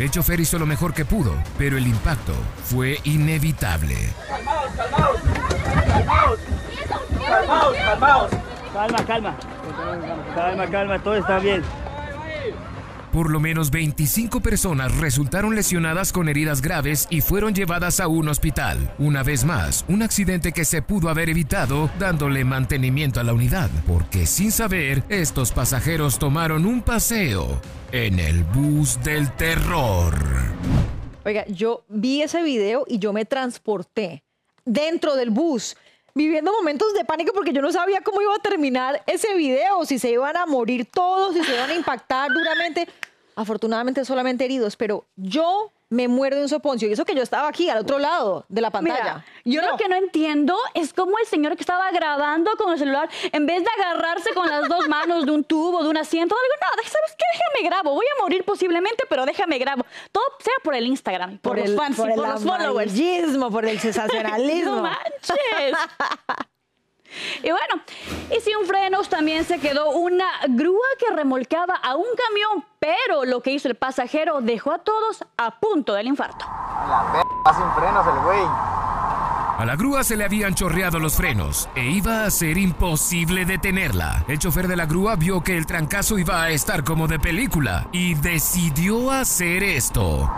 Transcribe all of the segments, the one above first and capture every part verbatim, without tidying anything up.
El chofer hizo lo mejor que pudo, pero el impacto fue inevitable. Calmaos, calmaos, calmaos, calmaos, calmaos. Calma, calma, calma, calma, todo está bien. Por lo menos veinticinco personas resultaron lesionadas con heridas graves y fueron llevadas a un hospital. Una vez más, un accidente que se pudo haber evitado dándole mantenimiento a la unidad, porque sin saber, estos pasajeros tomaron un paseo en el bus del terror. Oiga, yo vi ese video y yo me transporté dentro del bus, viviendo momentos de pánico porque yo no sabía cómo iba a terminar ese video, si se iban a morir todos, si se iban a impactar duramente. Afortunadamente solamente heridos, pero yo me muero de un soponcio. Y eso que yo estaba aquí, al otro lado de la pantalla. Mira, yo no. Lo que no entiendo es cómo el señor que estaba grabando con el celular, en vez de agarrarse con las dos manos de un tubo, de un asiento, digo, no, ¿sabes qué? Déjame grabo. Voy a morir posiblemente, pero déjame grabo. Todo sea por el Instagram, por, por los el, fans por y el por los followers. Por el sensacionalismo. No manches. Y bueno, y sin frenos también se quedó una grúa que remolcaba a un camión, pero lo que hizo el pasajero dejó a todos a punto del infarto. La p*** va sin frenos el güey. A la grúa se le habían chorreado los frenos e iba a ser imposible detenerla. El chofer de la grúa vio que el trancazo iba a estar como de película y decidió hacer esto.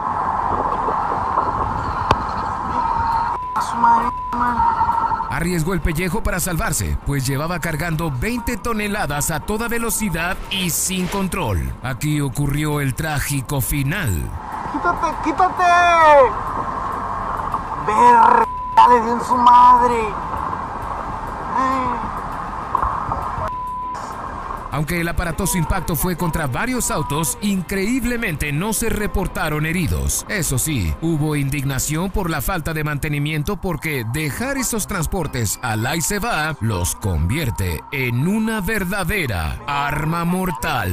Arriesgó el pellejo para salvarse, pues llevaba cargando veinte toneladas a toda velocidad y sin control. Aquí ocurrió el trágico final. ¡Quítate, quítate! ¡Verga! ¡Le dio en su madre! Ay. Aunque el aparatoso impacto fue contra varios autos, increíblemente no se reportaron heridos. Eso sí, hubo indignación por la falta de mantenimiento porque dejar esos transportes al ahí se va los convierte en una verdadera arma mortal.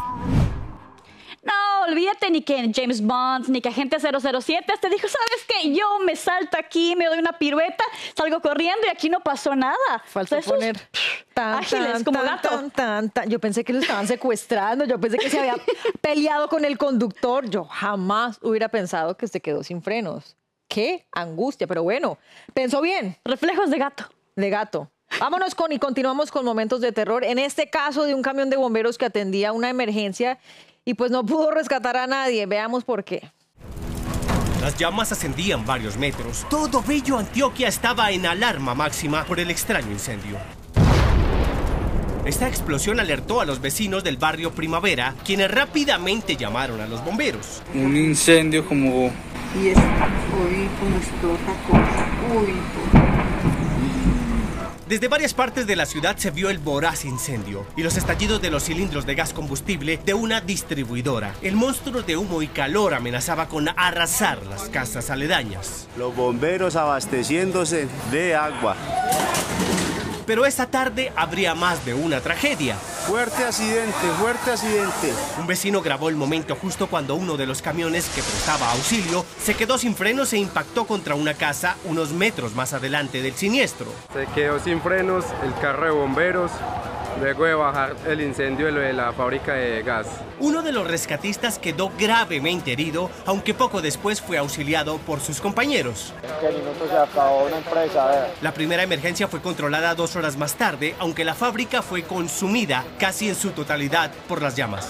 No, olvídate ni que James Bond, ni que Agente cero cero siete te dijo, ¿sabes qué? Yo me salto aquí, me doy una pirueta, salgo corriendo y aquí no pasó nada. Falta o sea, poner tan, ágiles tan, como tan, gato. Tan, tan, tan. Yo pensé que lo estaban secuestrando, yo pensé que se había peleado con el conductor. Yo jamás hubiera pensado que se quedó sin frenos. Qué angustia, pero bueno, pensó bien. Reflejos de gato. De gato. Vámonos con y continuamos con momentos de terror. En este caso de un camión de bomberos que atendía una emergencia y pues no pudo rescatar a nadie. Veamos por qué. Las llamas ascendían varios metros. Todo Bello Antioquia estaba en alarma máxima por el extraño incendio. Esta explosión alertó a los vecinos del barrio Primavera, quienes rápidamente llamaron a los bomberos. Un incendio como... Y es, uy, como explota cosa, uy, Desde varias partes de la ciudad se vio el voraz incendio y los estallidos de los cilindros de gas combustible de una distribuidora. El monstruo de humo y calor amenazaba con arrasar las casas aledañas. Los bomberos abasteciéndose de agua. Pero esa tarde habría más de una tragedia. Fuerte accidente, fuerte accidente. Un vecino grabó el momento justo cuando uno de los camiones que prestaba auxilio se quedó sin frenos e impactó contra una casa unos metros más adelante del siniestro. Se quedó sin frenos el carro de bomberos, luego de bajar el incendio de la fábrica de gas. Uno de los rescatistas quedó gravemente herido, aunque poco después fue auxiliado por sus compañeros. ¿En qué minuto se acabó una empresa? Eh? La primera emergencia fue controlada dos horas más tarde, aunque la fábrica fue consumida casi en su totalidad por las llamas.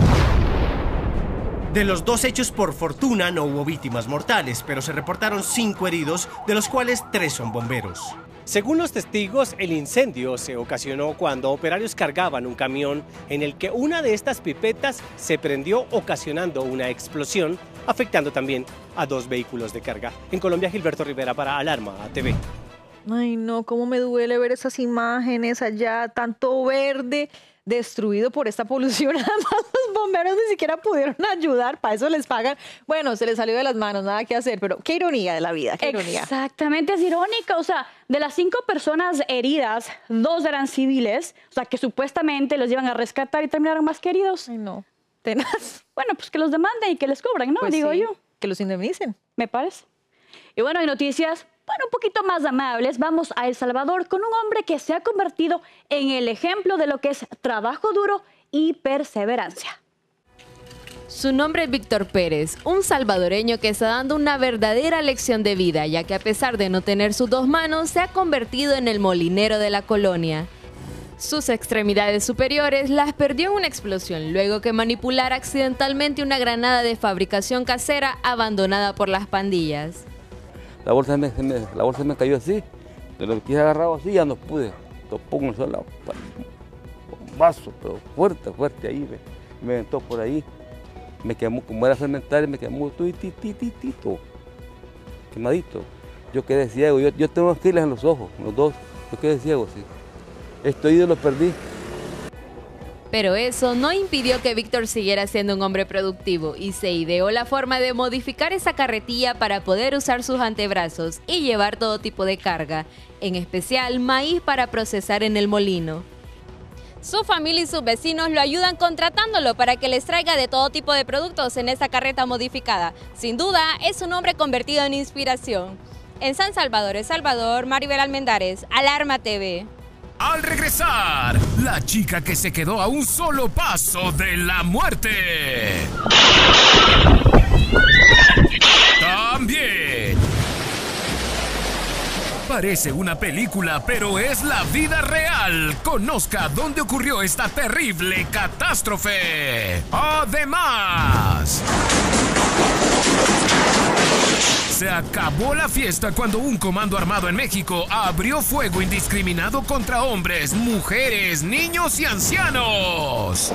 De los dos hechos, por fortuna, no hubo víctimas mortales, pero se reportaron cinco heridos, de los cuales tres son bomberos. Según los testigos, el incendio se ocasionó cuando operarios cargaban un camión en el que una de estas pipetas se prendió, ocasionando una explosión, afectando también a dos vehículos de carga. En Colombia, Gilberto Rivera para Alarma T V. Ay, no, cómo me duele ver esas imágenes allá, tanto verde destruido por esta polución. Además, los bomberos ni siquiera pudieron ayudar, para eso les pagan. Bueno, se les salió de las manos, nada que hacer, pero qué ironía de la vida, qué ironía. Exactamente, es irónica, o sea, de las cinco personas heridas, dos eran civiles, o sea, que supuestamente los iban a rescatar y terminaron más que heridos. Ay, no, tenaz. Bueno, pues que los demanden y que les cobran, ¿no? Pues Digo sí, yo. que los indemnicen. Me parece. Y bueno, hay noticias, bueno, un poquito más amables. Vamos a El Salvador con un hombre que se ha convertido en el ejemplo de lo que es trabajo duro y perseverancia. Su nombre es Víctor Pérez, un salvadoreño que está dando una verdadera lección de vida, ya que a pesar de no tener sus dos manos, se ha convertido en el molinero de la colonia. Sus extremidades superiores las perdió en una explosión, luego que manipulara accidentalmente una granada de fabricación casera abandonada por las pandillas. La bolsa me, me, la bolsa me cayó así, de lo que quise agarrado así ya no pude. Topó un solo un vaso, pero fuerte, fuerte ahí, me, me aventó por ahí. Me quemó, como era fermentar, me quemó titititito, quemadito. Yo quedé ciego, yo, yo tengo filas en los ojos, los dos, yo quedé ciego, sí. Este oído lo perdí. Pero eso no impidió que Víctor siguiera siendo un hombre productivo y se ideó la forma de modificar esa carretilla para poder usar sus antebrazos y llevar todo tipo de carga, en especial maíz para procesar en el molino. Su familia y sus vecinos lo ayudan contratándolo para que les traiga de todo tipo de productos en esa carreta modificada. Sin duda, es un hombre convertido en inspiración. En San Salvador, El Salvador, Maribel Almendares, Alarma T V. Al regresar, la chica que se quedó a un solo paso de la muerte. También. Parece una película, pero es la vida real. Conozca dónde ocurrió esta terrible catástrofe. Además, se acabó la fiesta cuando un comando armado en México abrió fuego indiscriminado contra hombres, mujeres, niños y ancianos.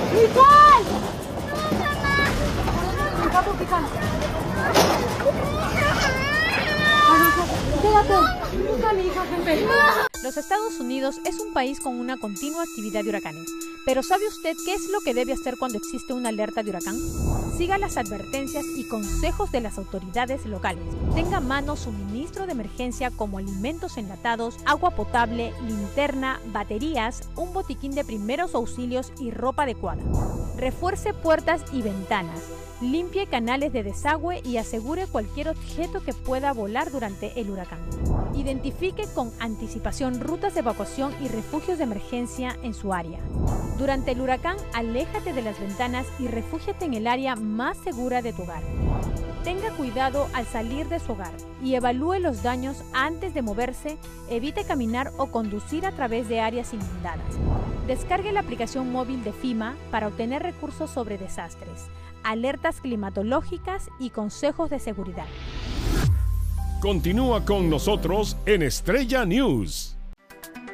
Los Estados Unidos es un país con una continua actividad de huracanes. Pero ¿sabe usted qué es lo que debe hacer cuando existe una alerta de huracán? Siga las advertencias y consejos de las autoridades locales. Tenga a mano suministro de emergencia como alimentos enlatados, agua potable, linterna, baterías, un botiquín de primeros auxilios y ropa adecuada. Refuerce puertas y ventanas. Limpie canales de desagüe y asegure cualquier objeto que pueda volar durante el huracán. Identifique con anticipación rutas de evacuación y refugios de emergencia en su área. Durante el huracán, aléjate de las ventanas y refúgiate en el área más segura de tu hogar. Tenga cuidado al salir de su hogar y evalúe los daños antes de moverse. Evite caminar o conducir a través de áreas inundadas. Descargue la aplicación móvil de FEMA para obtener recursos sobre desastres, alertas climatológicas y consejos de seguridad. Continúa con nosotros en Estrella News.